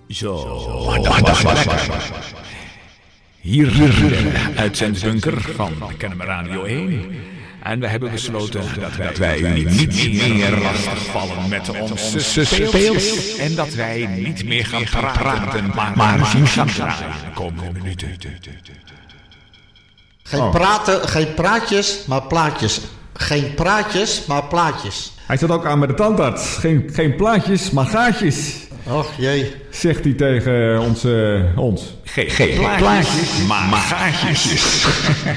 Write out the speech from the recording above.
Zo, dat was lekker. Hier de uitzendbunker van Kennemer Radio 1. En we hebben besloten dat wij u niet meer lastigvallen met onze speels. En dat wij niet meer gaan praten, maar gaan draaien de komende minuten. Geen praatjes, maar plaatjes. Geen praatjes, maar plaatjes. Hij zat ook aan met de tandarts. Geen plaatjes, maar gaatjes. Och jee. Zegt hij tegen ons. Geen plaatjes, maar gaatjes.